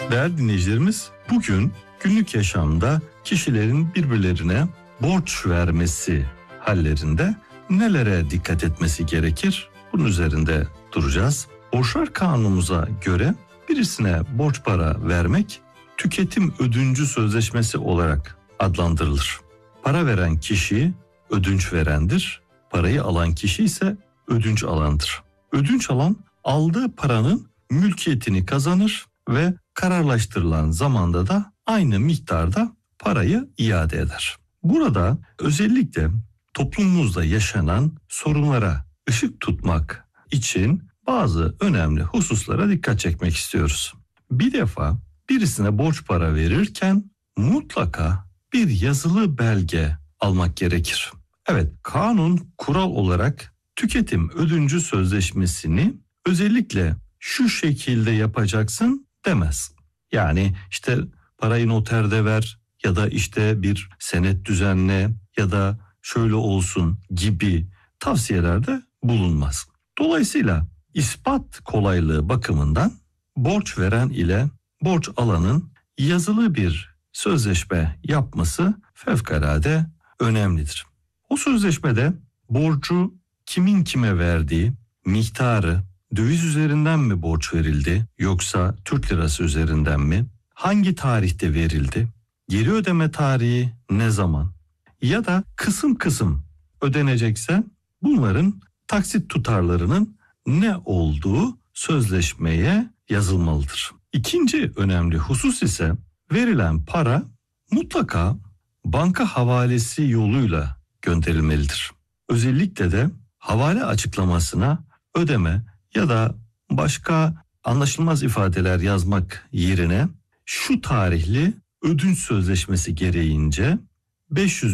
Değerli dinleyicilerimiz, bugün günlük yaşamda kişilerin birbirlerine borç vermesi hallerinde nelere dikkat etmesi gerekir? Bunun üzerinde duracağız. Borçlar kanunumuza göre birisine borç para vermek tüketim ödüncü sözleşmesi olarak adlandırılır. Para veren kişi ödünç verendir. Parayı alan kişi ise ödünç alandır. Ödünç alan aldığı paranın mülkiyetini kazanır ve kararlaştırılan zamanda da aynı miktarda parayı iade eder. Burada özellikle toplumumuzda yaşanan sorunlara ışık tutmak için bazı önemli hususlara dikkat çekmek istiyoruz. Bir defa birisine borç para verirken mutlaka bir yazılı belge almak gerekir. Evet, kanun kural olarak tüketim ödüncü sözleşmesini özellikle şu şekilde yapacaksın demez. Yani işte parayı noterde ver ya da işte bir senet düzenle ya da şöyle olsun gibi tavsiyelerde bulunmaz. Dolayısıyla ispat kolaylığı bakımından borç veren ile borç alanın yazılı bir sözleşme yapması fevkalade önemlidir. O sözleşmede borcu kimin kime verdiği, miktarı, döviz üzerinden mi borç verildi yoksa Türk lirası üzerinden mi, hangi tarihte verildi, geri ödeme tarihi ne zaman ya da kısım kısım ödenecekse bunların taksit tutarlarının ne olduğu sözleşmeye yazılmalıdır. İkinci önemli husus ise verilen para mutlaka banka havalesi yoluyla gönderilmelidir. Özellikle de havale açıklamasına ödeme ya da başka anlaşılmaz ifadeler yazmak yerine şu tarihli ödünç sözleşmesi gereğince 500